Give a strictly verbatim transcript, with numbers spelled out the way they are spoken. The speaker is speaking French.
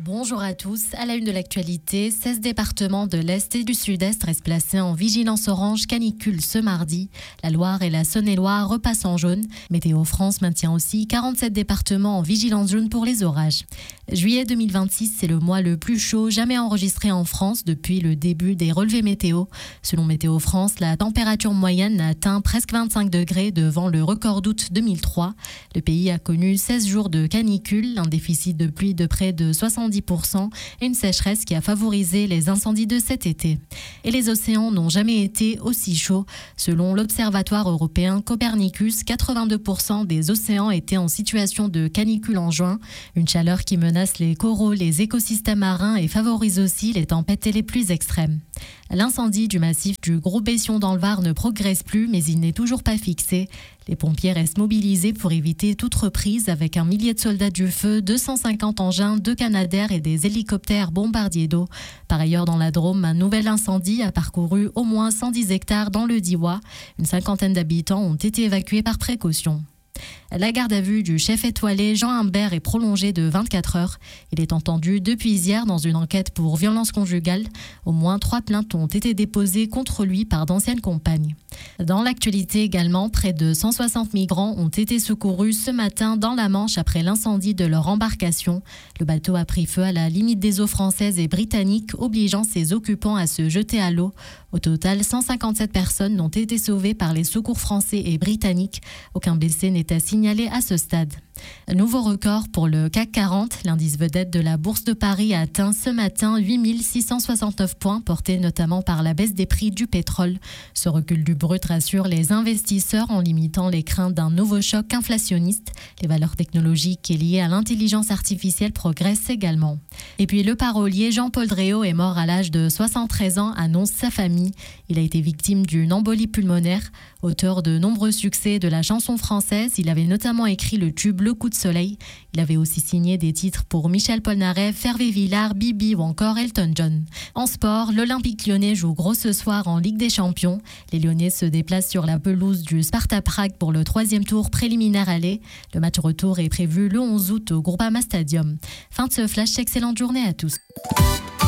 Bonjour à tous. À la une de l'actualité, seize départements de l'Est et du Sud-Est restent placés en vigilance orange canicule ce mardi. La Loire et la Saône-et-Loire repassent en jaune. Météo France maintient aussi quarante-sept départements en vigilance jaune pour les orages. Juillet deux mille vingt-six, c'est le mois le plus chaud jamais enregistré en France depuis le début des relevés météo. Selon Météo France, la température moyenne a atteint presque vingt-cinq degrés devant le record d'août deux mille trois. Le pays a connu seize jours de canicule, un déficit de pluie de près de soixante-dix pour cent et une sécheresse qui a favorisé les incendies de cet été. Et les océans n'ont jamais été aussi chauds. Selon l'Observatoire européen Copernicus, quatre-vingt-deux pour cent des océans étaient en situation de canicule en juin. Une chaleur qui menace les coraux, les écosystèmes marins et favorise aussi les tempêtes les plus extrêmes. L'incendie du massif du Gros Bession dans le Var ne progresse plus, mais il n'est toujours pas fixé. Les pompiers restent mobilisés pour éviter toute reprise avec un millier de soldats du feu, deux cent cinquante engins, deux Canadair et des hélicoptères bombardiers d'eau. Par ailleurs, dans la Drôme, un nouvel incendie a parcouru au moins cent dix hectares dans le Diois. Une cinquantaine d'habitants ont été évacués par précaution. La garde à vue du chef étoilé Jean Humbert est prolongée de vingt-quatre heures. Il est entendu depuis hier dans une enquête pour violence conjugale. Au moins trois plaintes ont été déposées contre lui par d'anciennes compagnes. Dans l'actualité également, près de cent soixante migrants ont été secourus ce matin dans la Manche après l'incendie de leur embarcation. Le bateau a pris feu à la limite des eaux françaises et britanniques, obligeant ses occupants à se jeter à l'eau. Au total, cent cinquante-sept personnes ont été sauvées par les secours français et britanniques. Aucun blessé n'est à signaler à ce stade. Un nouveau record pour le C A C quarante. L'indice vedette de la Bourse de Paris a atteint ce matin huit mille six cent soixante-neuf points, porté notamment par la baisse des prix du pétrole. Ce recul du brut rassure les investisseurs en limitant les craintes d'un nouveau choc inflationniste. Les valeurs technologiques et liées à l'intelligence artificielle progressent également. Et puis le parolier Jean-Paul Dréau est mort à l'âge de soixante-treize ans, annonce sa famille. Il a été victime d'une embolie pulmonaire. Auteur de nombreux succès de la chanson française, il avait notamment écrit le tube Le Coup de soleil. Il avait aussi signé des titres pour Michel Polnareff, Hervé Villard, Bibi ou encore Elton John. En sport, l'Olympique lyonnais joue gros ce soir en Ligue des Champions. Les Lyonnais se déplacent sur la pelouse du Sparta Prague pour le troisième tour préliminaire aller. Le match retour est prévu le onze août au Groupama Stadium. Fin de ce flash, excellente journée à tous.